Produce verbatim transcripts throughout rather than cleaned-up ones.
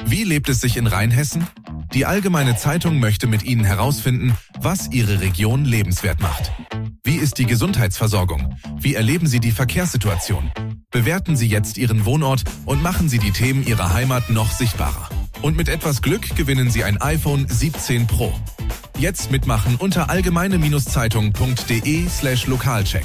Wie lebt es sich in Rheinhessen? Die Allgemeine Zeitung möchte mit Ihnen herausfinden, was Ihre Region lebenswert macht. Wie ist die Gesundheitsversorgung? Wie erleben Sie die Verkehrssituation? Bewerten Sie jetzt Ihren Wohnort und machen Sie die Themen Ihrer Heimat noch sichtbarer. Und mit etwas Glück gewinnen Sie ein iPhone siebzehn Pro. Jetzt mitmachen unter allgemeine-zeitung.de slash Lokalcheck.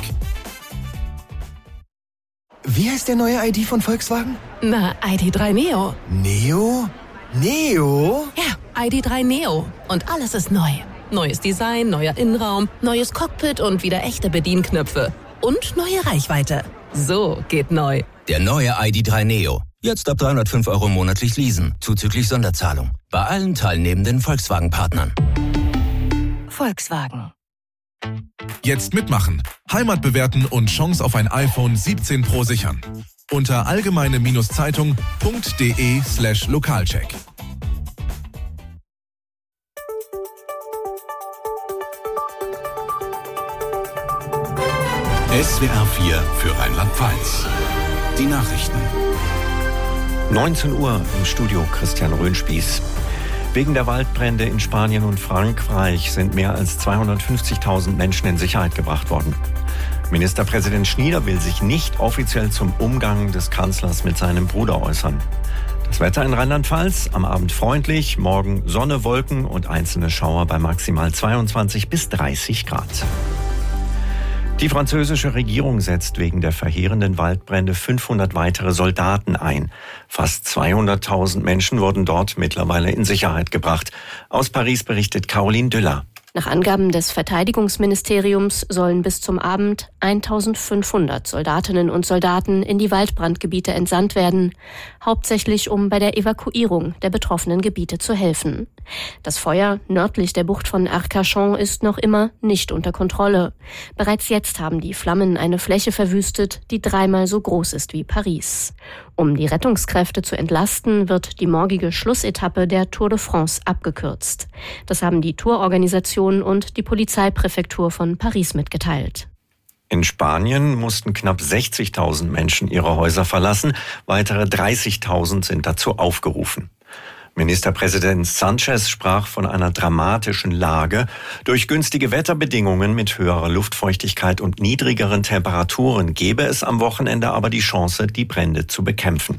Wie heißt der neue I D von Volkswagen? Na, I D drei Neo. Neo? Neo? Ja, I D drei Neo. Und alles ist neu. Neues Design, neuer Innenraum, neues Cockpit und wieder echte Bedienknöpfe. Und neue Reichweite. So geht neu. Der neue I D drei Neo. Jetzt ab dreihundertfünf Euro monatlich leasen, zuzüglich Sonderzahlung. Bei allen teilnehmenden Volkswagen-Partnern. Volkswagen. Jetzt mitmachen, Heimat bewerten und Chance auf ein iPhone siebzehn Pro sichern. Unter allgemeine-zeitung.de slash Lokalcheck. S W R vier für Rheinland-Pfalz. Die Nachrichten. neunzehn Uhr im Studio Christian Röhnspieß. Wegen der Waldbrände in Spanien und Frankreich sind mehr als zweihundertfünfzigtausend Menschen in Sicherheit gebracht worden. Ministerpräsident Schnieder will sich nicht offiziell zum Umgang des Kanzlers mit seinem Bruder äußern. Das Wetter in Rheinland-Pfalz am Abend freundlich, morgen Sonne, Wolken und einzelne Schauer bei maximal zweiundzwanzig bis dreißig Grad. Die französische Regierung setzt wegen der verheerenden Waldbrände fünfhundert weitere Soldaten ein. Fast zweihunderttausend Menschen wurden dort mittlerweile in Sicherheit gebracht. Aus Paris berichtet Caroline Düller. Nach Angaben des Verteidigungsministeriums sollen bis zum Abend eintausendfünfhundert Soldatinnen und Soldaten in die Waldbrandgebiete entsandt werden, hauptsächlich um bei der Evakuierung der betroffenen Gebiete zu helfen. Das Feuer nördlich der Bucht von Arcachon ist noch immer nicht unter Kontrolle. Bereits jetzt haben die Flammen eine Fläche verwüstet, die dreimal so groß ist wie Paris. Um die Rettungskräfte zu entlasten, wird die morgige Schlussetappe der Tour de France abgekürzt. Das haben die Tourorganisation und die Polizeipräfektur von Paris mitgeteilt. In Spanien mussten knapp sechzigtausend Menschen ihre Häuser verlassen. Weitere dreißigtausend sind dazu aufgerufen. Ministerpräsident Sánchez sprach von einer dramatischen Lage. Durch günstige Wetterbedingungen mit höherer Luftfeuchtigkeit und niedrigeren Temperaturen gäbe es am Wochenende aber die Chance, die Brände zu bekämpfen.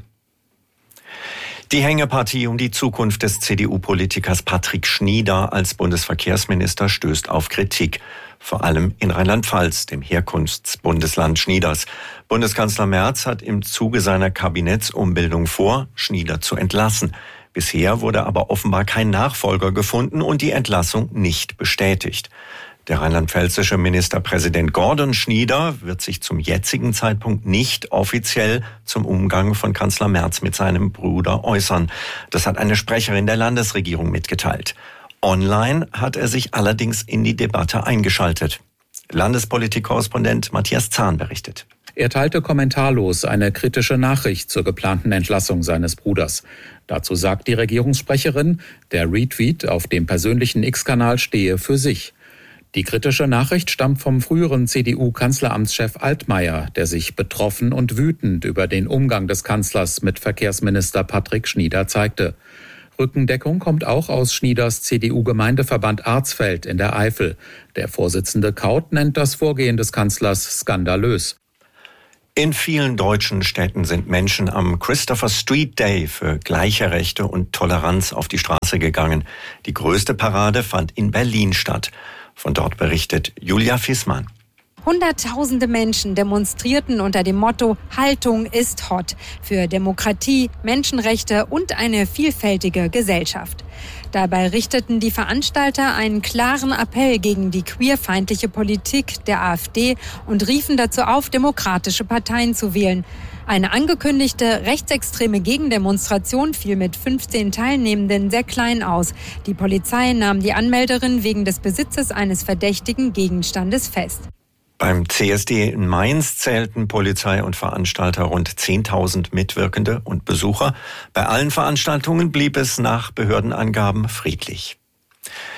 Die Hängepartie um die Zukunft des C D U-Politikers Patrick Schnieder als Bundesverkehrsminister stößt auf Kritik. Vor allem in Rheinland-Pfalz, dem Herkunftsbundesland Schnieders. Bundeskanzler Merz hat im Zuge seiner Kabinettsumbildung vor, Schnieder zu entlassen. Bisher wurde aber offenbar kein Nachfolger gefunden und die Entlassung nicht bestätigt. Der rheinland-pfälzische Ministerpräsident Gordon Schnieder wird sich zum jetzigen Zeitpunkt nicht offiziell zum Umgang von Kanzler Merz mit seinem Bruder äußern. Das hat eine Sprecherin der Landesregierung mitgeteilt. Online hat er sich allerdings in die Debatte eingeschaltet. Landespolitik-Korrespondent Matthias Zahn berichtet. Er teilte kommentarlos eine kritische Nachricht zur geplanten Entlassung seines Bruders. Dazu sagt die Regierungssprecherin, der Retweet auf dem persönlichen X-Kanal stehe für sich. Die kritische Nachricht stammt vom früheren C D U-Kanzleramtschef Altmaier, der sich betroffen und wütend über den Umgang des Kanzlers mit Verkehrsminister Patrick Schnieder zeigte. Rückendeckung kommt auch aus Schnieders C D U-Gemeindeverband Arzfeld in der Eifel. Der Vorsitzende Kaut nennt das Vorgehen des Kanzlers skandalös. In vielen deutschen Städten sind Menschen am Christopher Street Day für gleiche Rechte und Toleranz auf die Straße gegangen. Die größte Parade fand in Berlin statt. Von dort berichtet Julia Fissmann. Hunderttausende Menschen demonstrierten unter dem Motto Haltung ist hot für Demokratie, Menschenrechte und eine vielfältige Gesellschaft. Dabei richteten die Veranstalter einen klaren Appell gegen die queerfeindliche Politik der AfD und riefen dazu auf, demokratische Parteien zu wählen. Eine angekündigte rechtsextreme Gegendemonstration fiel mit fünfzehn Teilnehmenden sehr klein aus. Die Polizei nahm die Anmelderin wegen des Besitzes eines verdächtigen Gegenstandes fest. Beim C S D in Mainz zählten Polizei und Veranstalter rund zehntausend Mitwirkende und Besucher. Bei allen Veranstaltungen blieb es nach Behördenangaben friedlich.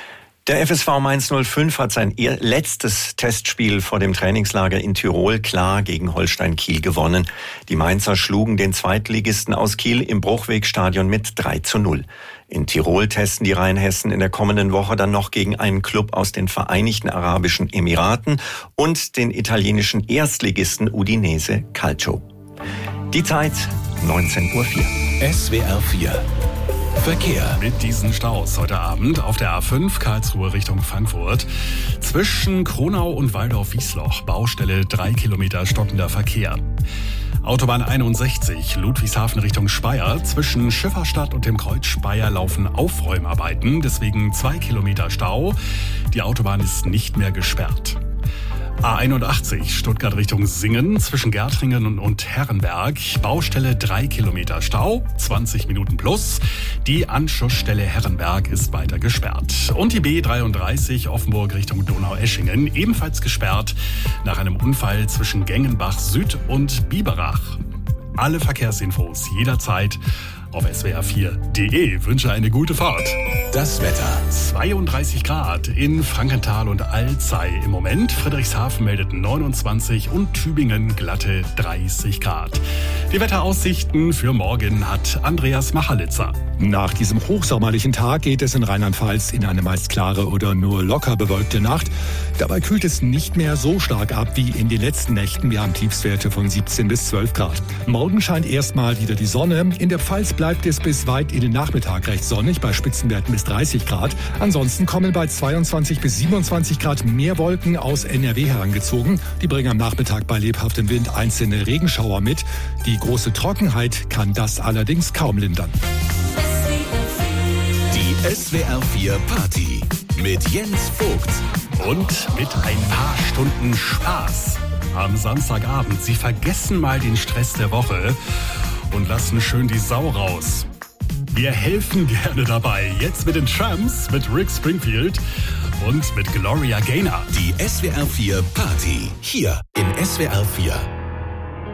Der F S V Mainz null fünf hat sein letztes Testspiel vor dem Trainingslager in Tirol klar gegen Holstein Kiel gewonnen. Die Mainzer schlugen den Zweitligisten aus Kiel im Bruchwegstadion mit drei zu null. In Tirol testen die Rheinhessen in der kommenden Woche dann noch gegen einen Club aus den Vereinigten Arabischen Emiraten und den italienischen Erstligisten Udinese Calcio. Die Zeit neunzehn Uhr vier. S W R vier Verkehr. Mit diesen Staus heute Abend auf der A fünf Karlsruhe Richtung Frankfurt. Zwischen Kronau und Waldorf-Wiesloch. Baustelle drei Kilometer stockender Verkehr. Autobahn einundsechzig Ludwigshafen Richtung Speyer. Zwischen Schifferstadt und dem Kreuz Speyer laufen Aufräumarbeiten. Deswegen zwei Kilometer Stau. Die Autobahn ist nicht mehr gesperrt. A einundachtzig Stuttgart Richtung Singen zwischen Gärtringen und Herrenberg. Baustelle drei Kilometer Stau, zwanzig Minuten plus. Die Anschlussstelle Herrenberg ist weiter gesperrt. Und die B dreiunddreißig Offenburg Richtung Donaueschingen ebenfalls gesperrt nach einem Unfall zwischen Gengenbach Süd und Biberach. Alle Verkehrsinfos jederzeit auf S W R vier Punkt de. Wünsche eine gute Fahrt. Das Wetter. zweiunddreißig Grad in Frankenthal und Alzey im Moment. Friedrichshafen meldet neunundzwanzig und Tübingen glatte dreißig Grad. Die Wetteraussichten für morgen hat Andreas Machalitzer. Nach diesem hochsommerlichen Tag geht es in Rheinland-Pfalz in eine meist klare oder nur locker bewölkte Nacht. Dabei kühlt es nicht mehr so stark ab wie in den letzten Nächten. Wir haben Tiefstwerte von siebzehn bis zwölf Grad. Morgen scheint erstmal wieder die Sonne. In der Pfalz bleibt es bis weit in den Nachmittag recht sonnig, bei Spitzenwerten bis dreißig Grad. Ansonsten kommen bei zweiundzwanzig bis siebenundzwanzig Grad mehr Wolken aus N R W herangezogen. Die bringen am Nachmittag bei lebhaftem Wind einzelne Regenschauer mit. Die große Trockenheit kann das allerdings kaum lindern. Die S W R vier Party mit Jens Vogt. Und mit ein paar Stunden Spaß am Samstagabend. Sie vergessen mal den Stress der Woche und lassen schön die Sau raus. Wir helfen gerne dabei. Jetzt mit den Tramps, mit Rick Springfield und mit Gloria Gaynor. Die S W R vier Party. Hier in S W R vier.